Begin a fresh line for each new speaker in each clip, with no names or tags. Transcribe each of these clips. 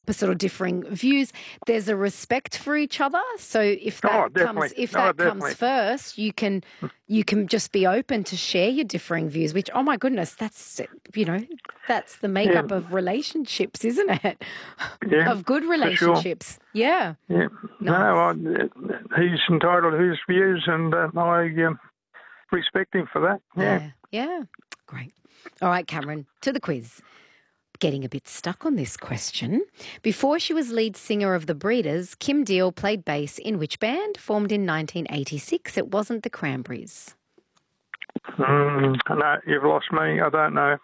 opposite or differing views, there's a respect for each other. So if that comes first, you can just be open to share your differing views. Which, oh my goodness, that's the makeup of relationships, isn't it?
Yeah,
of good relationships. Sure. Yeah.
Yeah.
Nice.
No, he's entitled to his views, and I respect him for that. Yeah.
Yeah. Great. All right, Cameron, to the quiz. Getting a bit stuck on this question. Before she was lead singer of the Breeders, Kim Deal played bass in which band? Formed in 1986. It wasn't the Cranberries.
No, you've lost me. I don't know.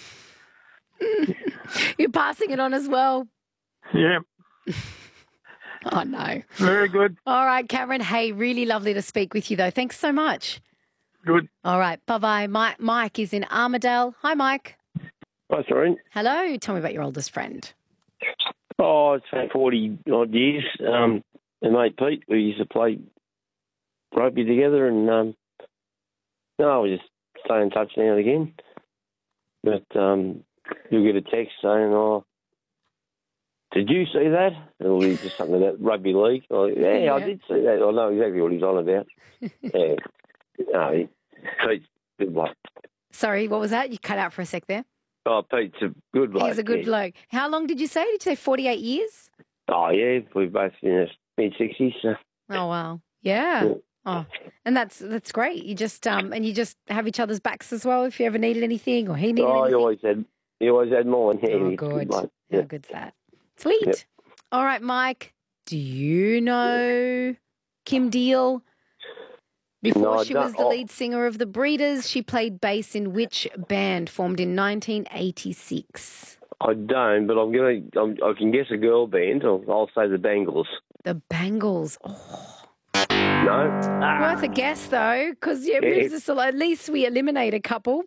You're passing it on as well.
Yeah.
Oh, no.
Very good.
All right, Cameron. Hey, really lovely to speak with you, though. Thanks so much.
Good.
All right. Bye-bye. Mike is in Armidale. Hi, Mike.
Hi, Serene.
Hello. Tell me about your oldest friend.
Oh, it's been 40-odd years. And mate Pete, we used to play rugby together, and we just stay in touch now and again. But you'll get a text saying, did you see that? It'll be just something about rugby league. Yeah, I did see that. I know exactly what he's on about. Yeah. No, Pete's a good bloke.
Sorry, what was that? You cut out for a sec there.
Oh, Pete's a good bloke.
He's a good bloke. How long did you say? Did you say 48 years?
Oh, yeah. We're both in our mid-60s. So.
Oh, wow. Yeah. Oh, and that's great. You just and you just have each other's backs as well if you ever needed anything or he needed anything.
He always had mine. Yeah,
oh, good. How good's that? Sweet. Yep. All right, Mike. Do you know Kim Deal? Before she was the lead singer of the Breeders, she played bass in which band formed in 1986?
I don't, but I can guess a girl band. I'll say the Bangles.
The Bangles. Oh.
No.
Worth a guess, though, because at least we eliminate a couple.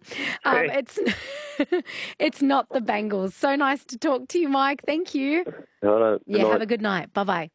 It's not the Bangles. So nice to talk to you, Mike. Thank you. Have a good night. Bye-bye.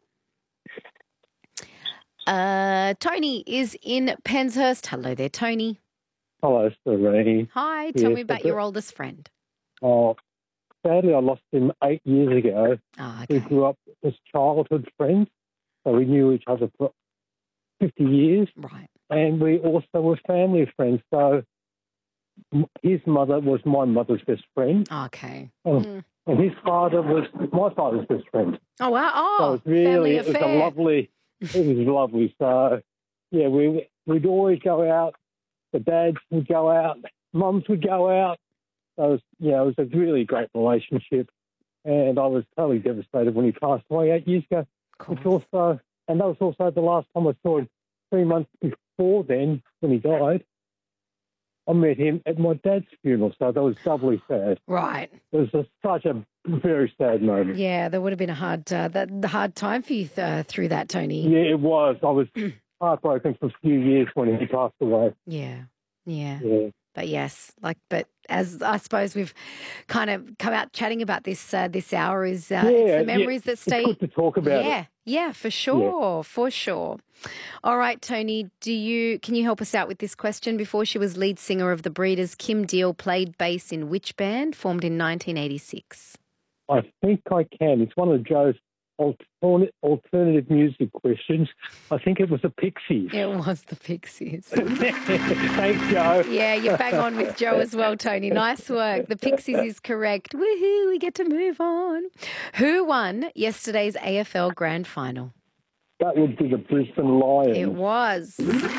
Tony is in Penshurst. Hello there, Tony.
Hello, Serene.
Hi. Tell me about your oldest friend.
Oh, sadly, I lost him 8 years ago.
Oh, okay.
We grew up as childhood friends, so we knew each other for 50 years.
Right.
And we also were family friends. So his mother was my mother's best friend.
Okay.
And his father was my father's best friend.
Oh, wow. Oh,
so
family
it was
affair.
It was lovely. So, yeah, we'd always go out. The dads would go out. Mums would go out. So, it was a really great relationship. And I was totally devastated when he passed away 8 years ago. And that was also the last time I saw him 3 months before then, when he died. I met him at my dad's funeral, so that was doubly sad.
Right.
It was such a very sad moment.
Yeah, there would have been a hard time for you through that, Tony.
Yeah, it was. I was heartbroken for a few years when he passed away.
Yeah. But yes, but as I suppose we've kind of come out chatting about this this hour is it's the memories that stay.
It's good to talk about it.
Yeah, for sure, for sure. All right, Tony, can you help us out with this question? Before she was lead singer of the Breeders, Kim Deal played bass in which band formed in 1986?
I think I can. It's one of Joe's alternative music questions. I think it was the Pixies.
It was the Pixies.
Thanks, Joe.
Yeah, you bang on with Joe as well, Tony. Nice work. The Pixies is correct. Woohoo, we get to move on. Who won yesterday's AFL Grand Final?
That would be the Brisbane Lions.
It was.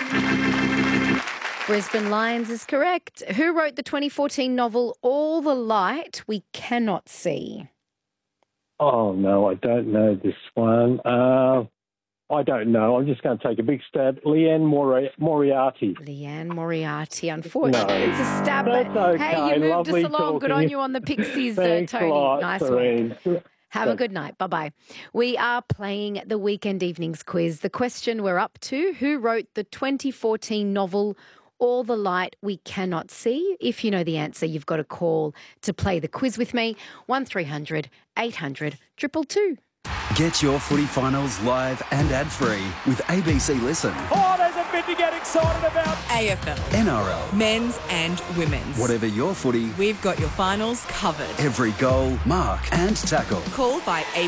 Brisbane Lions is correct. Who wrote the 2014 novel All the Light We Cannot See?
Oh, no, I don't know this one. I don't know. I'm just going to take a big stab. Leanne Moriarty.
Leanne Moriarty, unfortunately. No. It's a stab.
That's okay.
Hey, you moved
Lovely
us along.
Talking.
Good on you on the Pixies,
Thanks
Tony.
A lot,
nice
Serene.
work. Have a good night. Bye-bye. We are playing the Weekend Evenings quiz. The question we're up to, who wrote the 2014 novel All the Light We Cannot See? If you know the answer, you've got to call to play the quiz with me. 1300 800 222.
Get your footy finals live and ad-free with ABC Listen.
Oh, there's a bit to get excited about.
AFL.
NRL.
Men's and women's.
Whatever your footy,
we've got your finals covered.
every goal, mark and tackle.
Call by